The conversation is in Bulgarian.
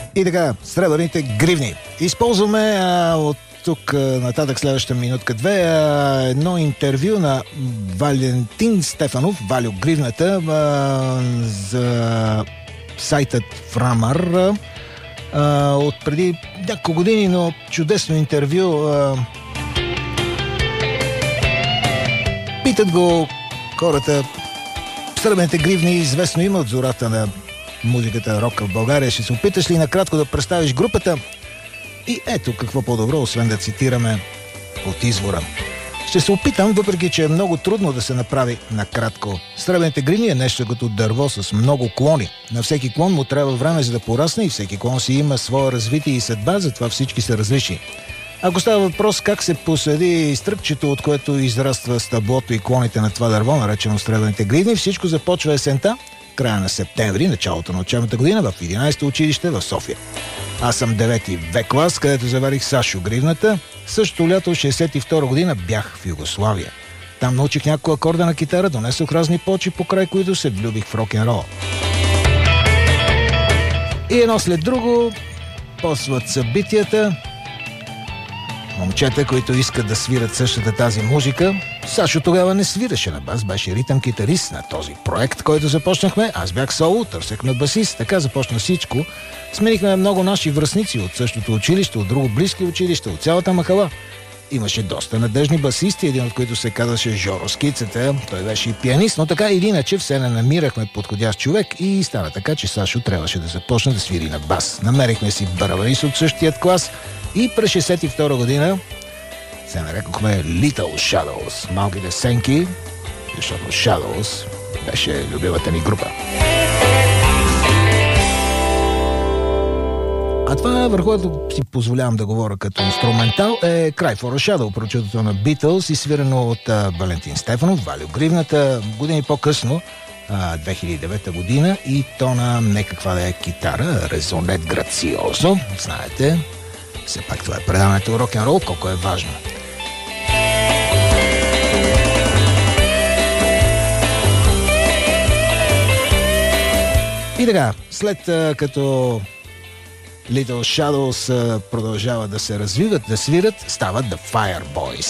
И така, сребърните гривни. Използваме от тук нататък следващата минутка-две едно интервю на Валентин Стефанов, Валю Гривната, за сайтът Фрамър. От преди няколко години, но чудесно интервю. Питат го хората, сребърните гривни известно има от зората на музиката рока в България. Ще се опиташ ли накратко да представиш групата? И ето какво по-добро, освен да цитираме от извора. Ще се опитам, въпреки че е много трудно да се направи накратко. Сребърните гривни е нещо като дърво с много клони. На всеки клон му трябва време за да порасне и всеки клон си има свое развитие и съдба, затова всички са различни. Ако става въпрос как се посади стръкчето, от което израства стъблото и клоните на това дърво, наречено сребърните гривни, всичко започва есента, края на септември, началото на учебната година в 11-то училище в София. Аз съм 9-ти В клас, където заварих Сашо Гривната. Същото лято, 62 година, бях в Югославия. Там научих няколко акорда на китара, донесох разни почи, покрай които се влюбих в рок-н-рол. И едно след друго посват събитията. Момчета, които искат да свират същата тази музика. Сашо тогава не свираше на бас, беше ритъм китарист на този проект, който започнахме. Аз бях соло, търсехме басист, така започна всичко. Сменихме много наши връстници от същото училище, от друго близки училища, от цялата махала. Имаше доста надежни басисти, един от които се казваше Жоро Скицата. Той беше и пианист, но така или иначе все не намирахме подходящ човек и стана така, че Сашо трябваше да започне да свири на бас. Намерихме си барабанист от същият клас и през 62 година се нарекохме Little Shadows, малките сенки, защото Shadows беше любимата ни група. А това, върху което си позволявам да говоря като инструментал, е Cry for a Shadow, прочутото на Beatles, изсвирено от Валентин Стефанов, Валю Гривната, години по-късно, 2009 година, и то на не каква да е китара, резонет грациозо, знаете, все пак това е предаването рок-н-рол, колко е важно. И така, след като Little Shadows продължават да се развиват, да свират, стават The Fireboys.